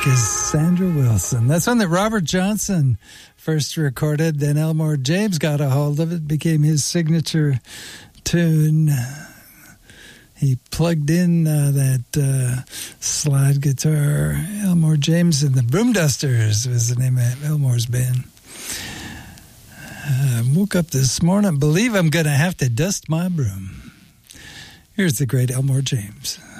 music is Sandra Wilson. That's one that Robert Johnson first recorded. Then Elmore James got a hold of it, became his signature tune. He plugged in that slide guitar. Elmore James and the Broom Dusters was the name of Elmore's band. I woke up this morning, believe I'm going to have to dust my broom. Here's the great Elmore James.